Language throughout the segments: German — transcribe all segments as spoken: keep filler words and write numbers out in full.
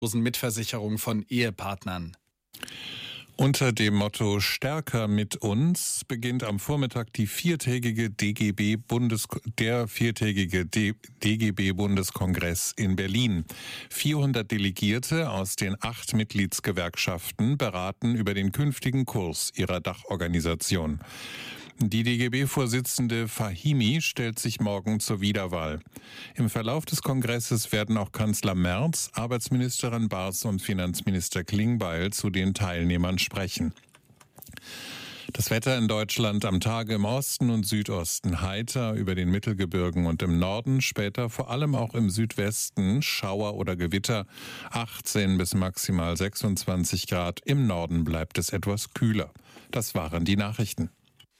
Mitversicherung von Ehepartnern. Unter dem Motto Stärker mit uns beginnt am Vormittag die viertägige D G B Bundes der viertägige D G B-Bundeskongress in Berlin. vierhundert Delegierte aus den acht Mitgliedsgewerkschaften beraten über den künftigen Kurs ihrer Dachorganisation. Die D G B-Vorsitzende Fahimi stellt sich morgen zur Wiederwahl. Im Verlauf des Kongresses werden auch Kanzler Merz, Arbeitsministerin Baas und Finanzminister Klingbeil zu den Teilnehmern sprechen. Das Wetter in Deutschland am Tage im Osten und Südosten heiter, über den Mittelgebirgen und im Norden, später vor allem auch im Südwesten Schauer oder Gewitter, achtzehn bis maximal sechsundzwanzig Grad. Im Norden bleibt es etwas kühler. Das waren die Nachrichten.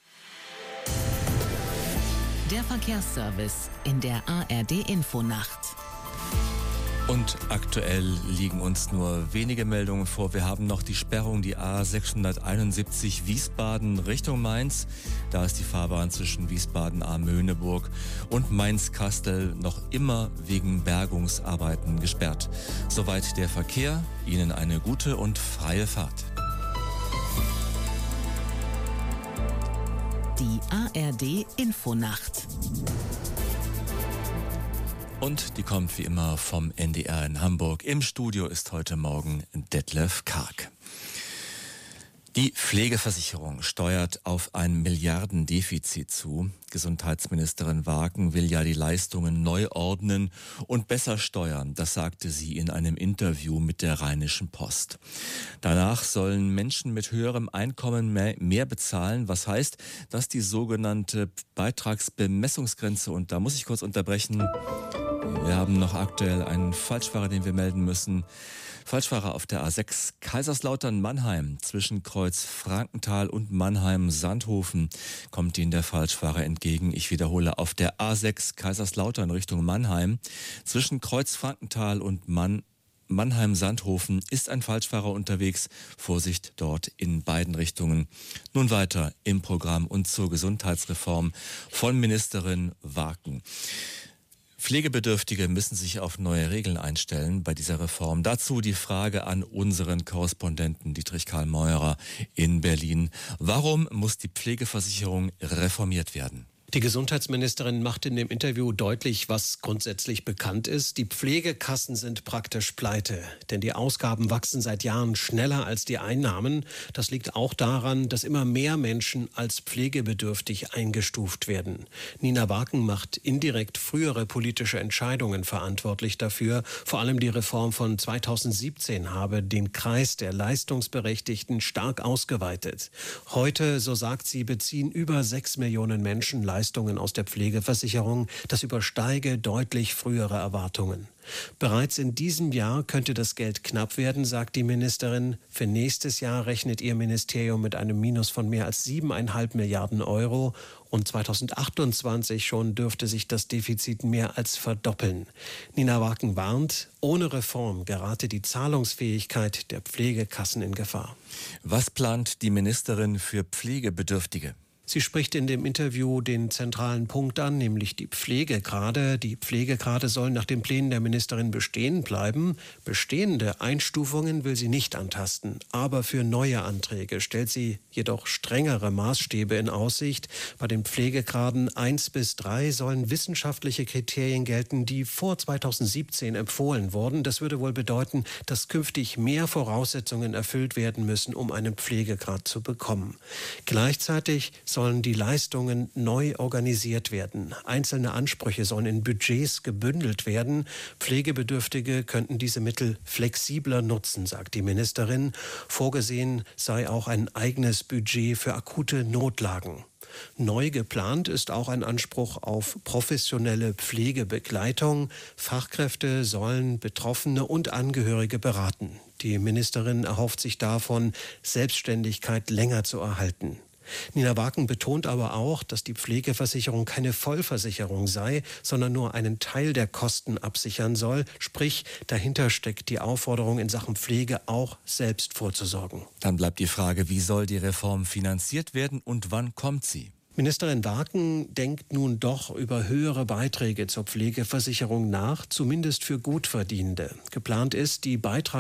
Der Verkehrsservice in der A R D-Infonacht. Und aktuell liegen uns nur wenige Meldungen vor. Wir haben noch die Sperrung, die A sechshunderteinundsiebzig Wiesbaden Richtung Mainz. Da ist die Fahrbahn zwischen Wiesbaden-Ahrmöhneburg und Mainz-Kastel noch immer wegen Bergungsarbeiten gesperrt. Soweit der Verkehr. Ihnen eine gute und freie Fahrt. Die A R D-Infonacht. Und die kommt wie immer vom N D R in Hamburg. Im Studio ist heute Morgen Detlef Karg. Die Pflegeversicherung steuert auf ein Milliardendefizit zu. Gesundheitsministerin Waken will ja die Leistungen neu ordnen und besser steuern. Das sagte sie in einem Interview mit der Rheinischen Post. Danach sollen Menschen mit höherem Einkommen mehr, mehr bezahlen. Was heißt, dass die sogenannte Beitragsbemessungsgrenze, und da muss ich kurz unterbrechen, wir haben noch aktuell einen Falschfahrer, den wir melden müssen. Falschfahrer auf der A sechs Kaiserslautern-Mannheim zwischen Kreuz Frankenthal und Mannheim-Sandhofen kommt Ihnen der Falschfahrer entgegen. Ich wiederhole, auf der A sechs Kaiserslautern Richtung Mannheim zwischen Kreuz Frankenthal und Mann Mannheim-Sandhofen ist ein Falschfahrer unterwegs. Vorsicht dort in beiden Richtungen. Nun weiter im Programm und zur Gesundheitsreform von Ministerin Waken. Pflegebedürftige müssen sich auf neue Regeln einstellen bei dieser Reform. Dazu die Frage an unseren Korrespondenten Dietrich Karl Meurer in Berlin. Warum muss die Pflegeversicherung reformiert werden? Die Gesundheitsministerin macht in dem Interview deutlich, was grundsätzlich bekannt ist. Die Pflegekassen sind praktisch pleite, denn die Ausgaben wachsen seit Jahren schneller als die Einnahmen. Das liegt auch daran, dass immer mehr Menschen als pflegebedürftig eingestuft werden. Nina Waken macht indirekt frühere politische Entscheidungen verantwortlich dafür. Vor allem die Reform von zweitausendsiebzehn habe den Kreis der Leistungsberechtigten stark ausgeweitet. Heute, so sagt sie, beziehen über sechs Millionen Menschen Leistungen Leistungen aus der Pflegeversicherung. Das übersteige deutlich frühere Erwartungen. Bereits in diesem Jahr könnte das Geld knapp werden, sagt die Ministerin. Für nächstes Jahr rechnet ihr Ministerium mit einem Minus von mehr als siebeneinhalb Milliarden Euro. Und zweitausendachtundzwanzig schon dürfte sich das Defizit mehr als verdoppeln. Nina Waken warnt, ohne Reform gerate die Zahlungsfähigkeit der Pflegekassen in Gefahr. Was plant die Ministerin für Pflegebedürftige? Sie spricht in dem Interview den zentralen Punkt an, nämlich die Pflegegrade. Die Pflegegrade sollen nach den Plänen der Ministerin bestehen bleiben. Bestehende Einstufungen will sie nicht antasten. Aber für neue Anträge stellt sie jedoch strengere Maßstäbe in Aussicht. Bei den Pflegegraden eins bis drei sollen wissenschaftliche Kriterien gelten, die vor zweitausendsiebzehn empfohlen wurden. Das würde wohl bedeuten, dass künftig mehr Voraussetzungen erfüllt werden müssen, um einen Pflegegrad zu bekommen. Gleichzeitig sollen die Leistungen neu organisiert werden. Einzelne Ansprüche sollen in Budgets gebündelt werden. Pflegebedürftige könnten diese Mittel flexibler nutzen, sagt die Ministerin. Vorgesehen sei auch ein eigenes Budget für akute Notlagen. Neu geplant ist auch ein Anspruch auf professionelle Pflegebegleitung. Fachkräfte sollen Betroffene und Angehörige beraten. Die Ministerin erhofft sich davon, Selbstständigkeit länger zu erhalten. Nina Waken betont aber auch, dass die Pflegeversicherung keine Vollversicherung sei, sondern nur einen Teil der Kosten absichern soll. Sprich, dahinter steckt die Aufforderung, in Sachen Pflege auch selbst vorzusorgen. Dann bleibt die Frage, wie soll die Reform finanziert werden und wann kommt sie? Ministerin Warken denkt nun doch über höhere Beiträge zur Pflegeversicherung nach, zumindest für Gutverdienende. Geplant ist, die Beitrags